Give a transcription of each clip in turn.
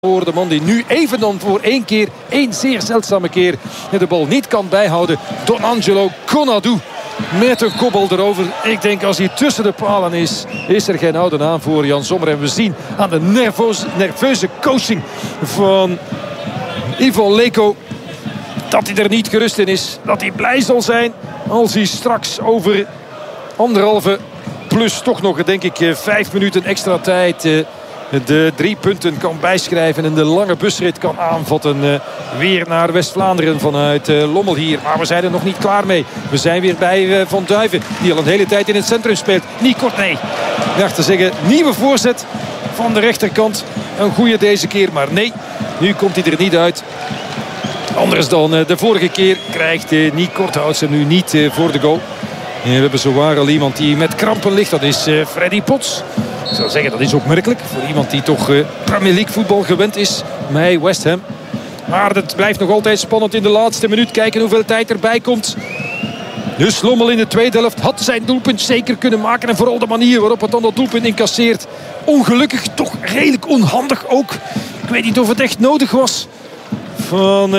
Voor de man die nu even dan voor één zeer zeldzame keer de bal niet kan bijhouden. Donangelo Konadu met een kopbal erover. Ik denk als hij tussen de palen is er geen oude naam voor Jan Sommer. En we zien aan de nerveuze coaching van Ivo Leko dat hij er niet gerust in is. Dat hij blij zal zijn als hij straks over anderhalve plus toch nog denk ik 5 minuten extra tijd de 3 punten kan bijschrijven en de lange busrit kan aanvatten. Weer naar West-Vlaanderen vanuit Lommel hier. Maar we zijn er nog niet klaar mee. We zijn weer bij Van Duiven, die al een hele tijd in het centrum speelt. Niet kort, nee. Ik dacht te zeggen, nieuwe voorzet van de rechterkant. Een goede deze keer, maar nee. Nu komt hij er niet uit. Anders dan de vorige keer krijgt Niek Korthouts hem nu niet voor de goal. En we hebben zowaar al iemand die met krampen ligt. Dat is Freddy Potts. Ik zou zeggen, dat is opmerkelijk voor iemand die toch Premier League voetbal gewend is. Bij West Ham. Maar het blijft nog altijd spannend in de laatste minuut. Kijken hoeveel tijd erbij komt. Dus Lommel in de tweede helft had zijn doelpunt zeker kunnen maken. En vooral de manier waarop het dan dat doelpunt incasseert. Ongelukkig, toch redelijk onhandig ook. Ik weet niet of het echt nodig was. Van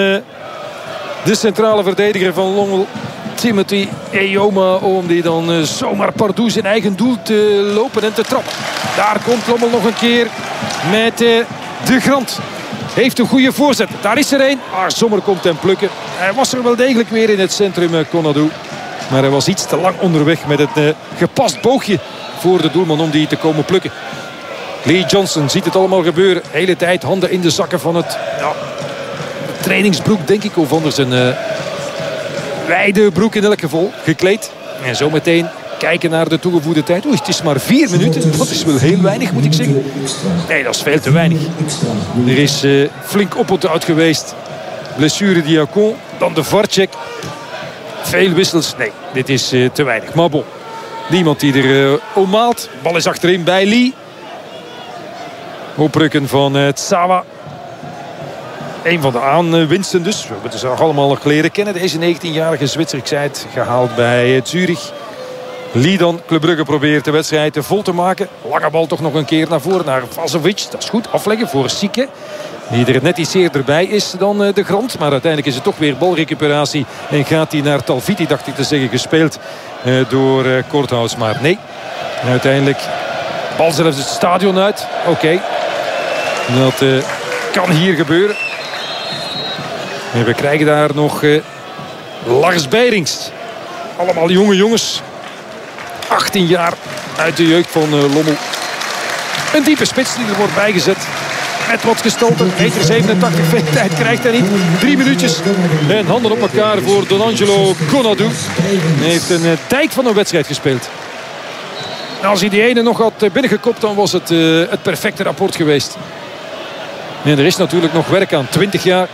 de centrale verdediger van Lommel, Timothy Eyoma, om die dan zomaar pardoes in eigen doel te lopen en te trappen. Daar komt Lommel nog een keer met de Grant. Heeft een goede voorzet. Daar is er één. Maar Sommer komt hem plukken. Hij was er wel degelijk weer in het centrum, Konadu. Maar hij was iets te lang onderweg met het gepast boogje voor de doelman om die te komen plukken. Lee Johnson ziet het allemaal gebeuren. De hele tijd handen in de zakken van het trainingsbroek, denk ik. Of anders een wijde broek in elk geval, gekleed. En zometeen kijken naar de toegevoegde tijd. Oei, het is maar 4 minuten. Dat is wel heel weinig, moet ik zeggen. Nee, dat is veel te weinig. Er is flink oponthoud geweest. Blessure Diacon, dan de Varcek. Veel wissels. Nee, dit is te weinig. Maar bon, niemand die er ommaalt. Bal is achterin bij Lee. Oprukken van Tsawa. Een van de aanwinsten dus. We hebben ze allemaal nog leren kennen. Deze 19-jarige Zwitser, ik zei het, gehaald bij Zurich. Lee dan, Club Brugge probeert de wedstrijd vol te maken. Lange bal toch nog een keer naar voren naar Vazovic. Dat is goed, afleggen voor Sieke. Die er net iets eerder bij is dan de Grant. Maar uiteindelijk is het toch weer balrecuperatie. En gaat hij naar Talviti, dacht ik te zeggen, gespeeld door Korthouts. Maar nee, en uiteindelijk bal zelfs het stadion uit. Oké. Dat kan hier gebeuren. En we krijgen daar nog Lars Beirings. Allemaal jonge jongens. 18 jaar uit de jeugd van Lommel. Een diepe spits die er wordt bijgezet. Met wat gestalte. 1,87 meter tijd krijgt hij niet. 3 minuutjes. En handen op elkaar voor Donangelo Konadu. Hij heeft een dijk van een wedstrijd gespeeld. En als hij die ene nog had binnengekopt, dan was het het perfecte rapport geweest. En er is natuurlijk nog werk aan. 20 jaar.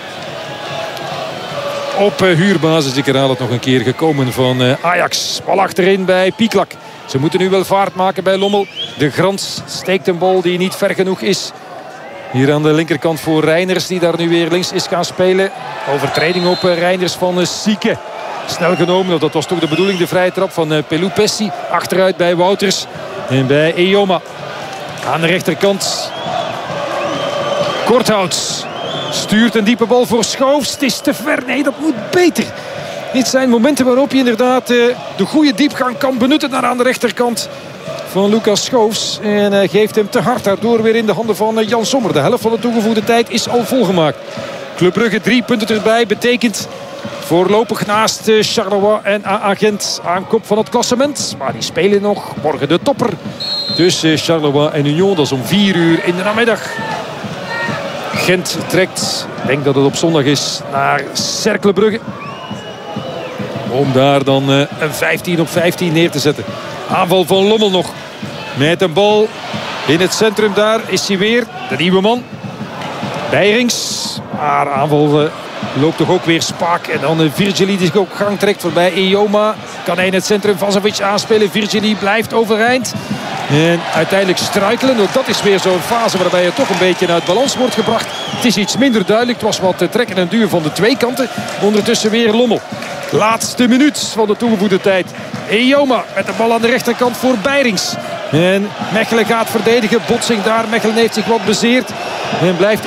Op huurbasis, ik herhaal het nog een keer, gekomen van Ajax. Bal achterin bij Pieklak. Ze moeten nu wel vaart maken bij Lommel. De Grans steekt een bal die niet ver genoeg is. Hier aan de linkerkant voor Reinders, die daar nu weer links is gaan spelen. Overtreding op Reinders van Sieke. Snel genomen, dat was toch de bedoeling, de vrije trap van Pelupessi. Achteruit bij Wouters en bij Eyoma. Aan de rechterkant Korthouts. Stuurt een diepe bal voor Schoofs. Het is te ver. Nee, dat moet beter. Dit zijn momenten waarop je inderdaad de goede diepgang kan benutten naar aan de rechterkant van Lucas Schoofs. En geeft hem te hard daardoor weer in de handen van Jan Sommer. De helft van de toegevoegde tijd is al volgemaakt. Club Brugge 3 punten erbij. Betekent voorlopig naast Charleroi en Agent aan kop van het klassement. Maar die spelen nog morgen de topper. Dus Charleroi en Union, dat is om 4 uur in de namiddag. Gent trekt, ik denk dat het op zondag is, naar Cercle Brugge. Om daar dan een 15-op-15 neer te zetten. Aanval van Lommel nog. Met een bal in het centrum, daar is hij weer. De nieuwe man. Beirings. Maar aanval loopt toch ook weer spaak. En dan Virgili die ook gang trekt voorbij Eyoma. Kan hij in het centrum Vazovic aanspelen. Virgili blijft overeind. En uiteindelijk struikelen. Dat is weer zo'n fase waarbij je toch een beetje uit balans wordt gebracht. Het is iets minder duidelijk. Het was wat trekken en duur van de twee kanten. Ondertussen weer Lommel. Laatste minuut van de toegevoegde tijd. Eyoma met de bal aan de rechterkant voor Beirings. En Mechelen gaat verdedigen. Botsing daar. Mechelen heeft zich wat bezeerd. En blijft